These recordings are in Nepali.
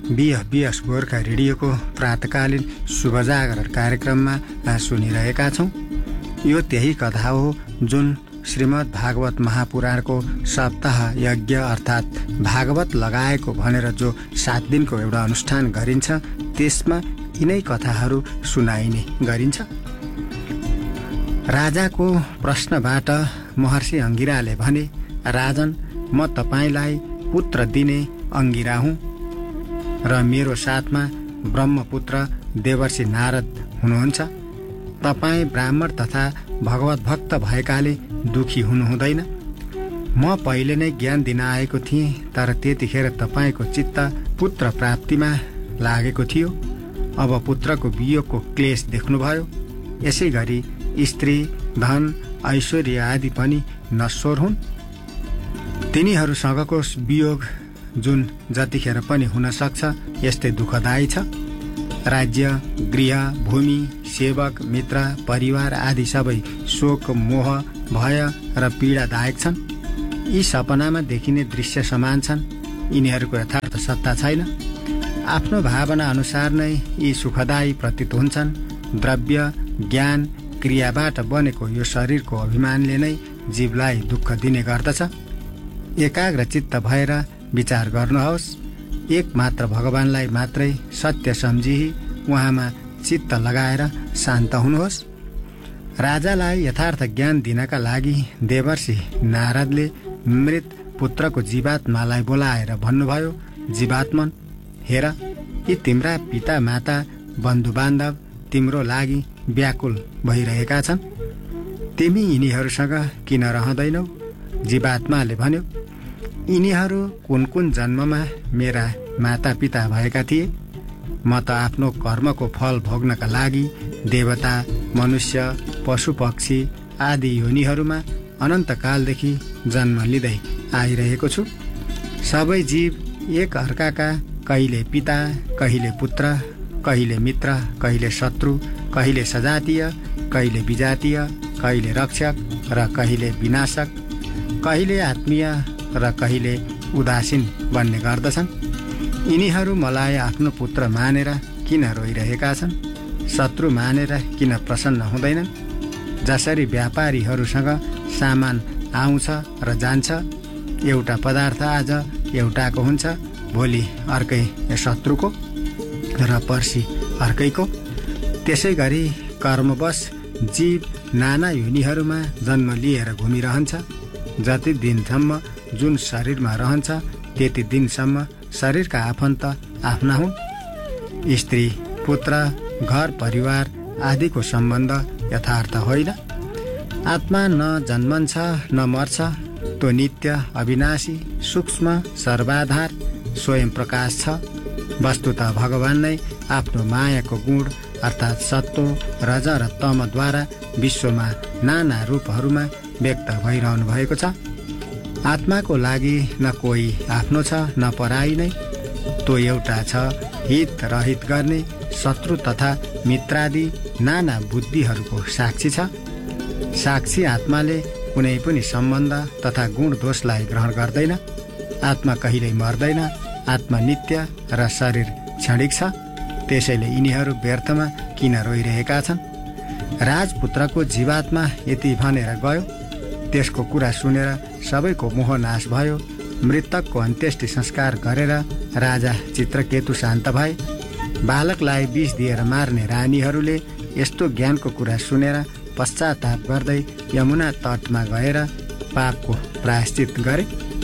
BFBS गोर्खा रेडियोको प्रातकालीन शुभजागर कार्यक्रममा सुनिरहेका छौँ। यो त्यही कथा हो जुन श्रीमद् भागवत महापुराणको सप्ताह यज्ञ अर्थात् भागवत लगाएको भनेर जो 7 दिनको एउटा अनुष्ठान गरिन्छ त्यसमा यिनै कथाहरू सुनाइने गरिन्छ। राजाको प्रश्नबाट महर्षि अंगिराले भने, राजन, म तपाईलाई पुत्र दिने अंगिरा हुँ र मेरो साथमा ब्रह्मपुत्र देवर्षि नारद हुनुहुन्छ। तपाईँ ब्राह्मण तथा भगवत भक्त भएकाले दुखी हुनुहुँदैन। म पहिले नै ज्ञान दिन आएको थिएँ, तर त्यतिखेर तपाईँको चित्त पुत्र प्राप्तिमा लागेको थियो। अब पुत्रको वियोगको क्लेश देख्नुभयो। यसै गरी स्त्री, धन, ऐश्वर्य आदि पनि नश्वर हुन्। तिनीहरूसँगको वियोग जुन जतिखेर पनि हुन सक्छ यस्तै दुःखदायी छ। राज्य, गृह, भूमि, सेवक, मित्र, परिवार आदि सबै शोक, मोह, भय र पीडादायक छन्। यी सपनामा देखिने दृश्य समान छन्। यिनीहरूको यथार्थ सत्ता छैन। आफ्नो भावना अनुसार नै यी सुखदायी प्रतीत हुन्छन्। द्रव्य, ज्ञान, क्रियाबाट बनेको यो शरीरको अभिमानले नै जीवलाई दुःख दिने गर्दछ। एकाग्र चित्त भएर विचार गर्नुहोस्। एक मात्र भगवानलाई मात्रै सत्य सम्झी उहाँमा चित्त लगाएर शान्त हुनुहोस्। राजालाई यथार्थ ज्ञान दिनका लागि देवर्षि नारदले मृत पुत्रको जीवात्मालाई बोलाएर भन्नुभयो, जीवात्मन, हेर, यी तिम्रा पिता माता बन्धु बान्धव तिम्रो लागि व्याकुल भइरहेका छन्। तिमी यिनीहरूसँग किन रहँदैनौ? जीवात्माले भन्यो, यिनीहरू कुन कुन जन्ममा मेरा माता पिता भएका थिए। म त आफ्नो कर्मको फल भोग्नका लागि देवता, मनुष्य, पशु पक्षी आदि योनिहरूमा अनन्तकालदेखि जन्म लिँदै आइरहेको छु। सबै जीव एक अर्काका कहिले पिता, कहिले पुत्र, कहिले मित्र, कहिले शत्रु, कहिले सजातीय, कहिले विजातीय, कहिले रक्षक र कहिले विनाशक, कहिले आत्मीय र कहिले उदासीन बन्ने गर्दछन्। यिनीहरू मलाई आफ्नो पुत्र मानेर किन रोइरहेका छन्? शत्रु मानेर किन प्रसन्न हुँदैनन्? जसरी व्यापारीहरूसँग सामान आउँछ र जान्छ, एउटा पदार्थ आज एउटाको हुन्छ, भोलि अर्कै शत्रुको र पर्सि अर्कैको, त्यसै गरी कर्मवश जीव नाना योनिहरूमा जन्म लिएर घुमिरहन्छ। जति दिनसम्म जुन शरीरमा रहन्छ त्यति दिनसम्म शरीरका आफन्त आफ्ना हुन्। स्त्री, पुत्र, घर परिवार आदिको सम्बन्ध यथार्थ होइन। आत्मा न जन्मन्छ न मर्छ। त्यो नित्य, अविनाशी, सूक्ष्म, सर्वाधार, स्वयं प्रकाश छ। वस्तुतः भगवान नै आफ्नो मायाको गुण अर्थात् सत्व, रज र तमद्वारा विश्वमा नाना रूपहरूमा व्यक्त भइरहनु भएको छ। आत्माको लागि न कोही आफ्नो छ न पराई नै। त्यो एउटा छ, हित र हित गर्ने शत्रु तथा मित्रादि नाना बुद्धिहरूको साक्षी छ। साक्षी आत्माले कुनै पनि सम्बन्ध तथा गुण दोषलाई ग्रहण गर्दैन। आत्मा कहिल्यै मर्दैन। आत्मा नित्य र शरीर क्षणिक छ। त्यसैले यिनीहरू व्यर्थमा किन रोइरहेका छन्? राजपुत्रको जीवात्मा यति भनेर गयो। त्यसको कुरा सुनेर सबैको मोह नाश भयो। मृतकको अन्त्येष्टि संस्कार गरेर राजा चित्रकेतु शान्त भए। बालकलाई विष दिएर मार्ने रानीहरूले यस्तो ज्ञानको कुरा सुनेर पश्चाताप गर्दै यमुना तटमा गएर पापको प्रायश्चित गरे।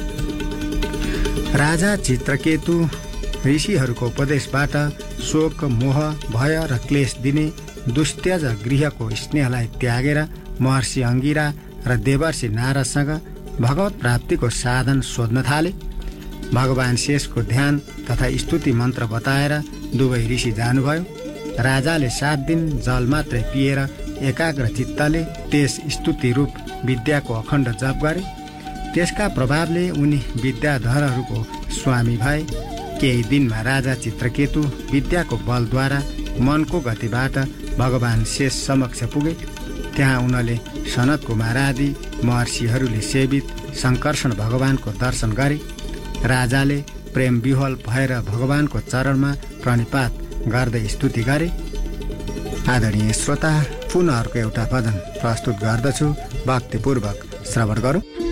राजा चित्रकेतु ऋषिहरूको उपदेशबाट शोक, मोह, भय र क्लेश दिने दुस्त्यज गृहको स्नेहलाई त्यागेर महर्षि अंगिरा र देवर्षि नारदसँग भगवत प्राप्तिको साधन सोध्न थाले। भगवान शेषको ध्यान तथा स्तुति मन्त्र बताएर दुवै ऋषि जानुभयो। राजाले 7 दिन जल मात्रै पिएर एकाग्र चित्तले त्यस स्तुति रूप विद्याको अखण्ड जप गरे। त्यसका प्रभावले उनी विद्याधरहरूको स्वामी भए। केही दिनमा राजा चित्रकेतु विद्याको बलद्वारा मनको गतिबाट भगवान शेष समक्ष पुगे। त्यहाँ उनले सनत कुमार आदि महर्षिहरूले सेवित शङ्कर्षण भगवानको दर्शन गरे। राजाले प्रेम विह्वल भएर भगवानको चरणमा प्रणिपात गर्दै स्तुति गरे। आदरणीय श्रोता, पुनः अर्को एउटा भजन प्रस्तुत गर्दछु, भक्तिपूर्वक श्रवण गरौँ।